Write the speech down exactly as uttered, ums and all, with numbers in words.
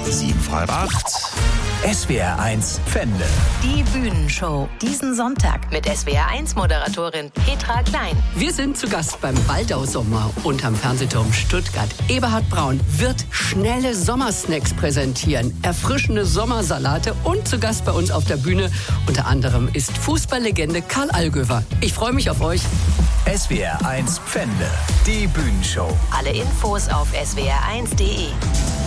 sieben Frag acht. S W R eins Pfände. Die Bühnenshow. Diesen Sonntag mit S W R eins Moderatorin Petra Klein. Wir sind zu Gast beim Waldau-Sommer unterm Fernsehturm Stuttgart. Eberhard Braun wird schnelle Sommersnacks präsentieren, erfrischende Sommersalate und zu Gast bei uns auf der Bühne unter anderem ist Fußballlegende Karl Allgöwer. Ich freue mich auf euch. S W R eins Pfände. Die Bühnenshow. Alle Infos auf S W R eins punkt de.